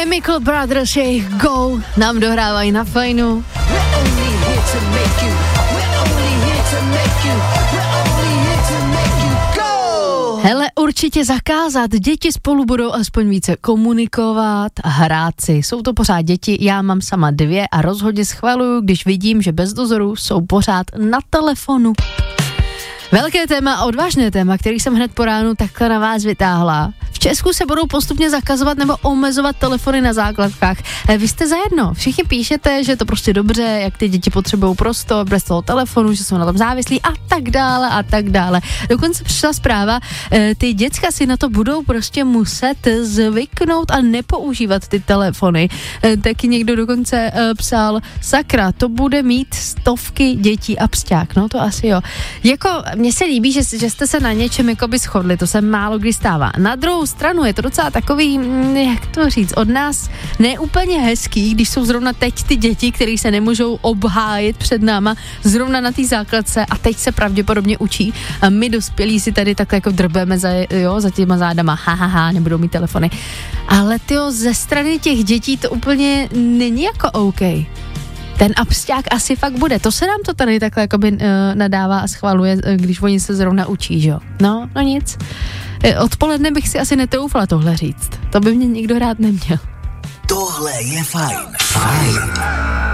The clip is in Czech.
Chemical Brothers, jejich Go nám dohrávají na Fajnu. Hele, určitě zakázat. Děti spolu budou aspoň více komunikovat a hrát si. Jsou to pořád děti, já mám sama 2 a rozhodně schvaluju, když vidím, že bez dozoru jsou pořád na telefonu. Velké téma a odvážné téma, který jsem hned po ránu takhle na vás vytáhla. V Česku se budou postupně zakazovat nebo omezovat telefony na základkách. Vy jste zajedno. Všichni píšete, že je to prostě dobře, jak ty děti potřebují prostor bez toho telefonu, že jsou na tom závislí a tak dále a tak dále. Dokonce přišla zpráva, ty děcka si na to budou prostě muset zvyknout a nepoužívat ty telefony. Taky někdo dokonce psal, sakra, to bude mít stovky dětí a psťák. No to asi jo. Jako mně se líbí, že jste se na něčem jakoby shodli, to se málo kdy stává. Na druhou stranu je to docela takový, jak to říct, od nás neúplně hezký, když jsou zrovna teď ty děti, které se nemůžou obhájit před náma, zrovna na té základce a teď se pravděpodobně učí a my dospělí si tady takhle jako drbeme za těma zádama, nebudou mít telefony. Ale tyjo, ze strany těch dětí to úplně není jako OK. Ten absťák asi fakt bude. To se nám to tady takhle jakoby nadává a schvaluje, když oni se zrovna učí, že jo? No nic. Odpoledne bych si asi netroufla tohle říct. To by mě nikdo rád neměl. Tohle je Fajn. Fajn.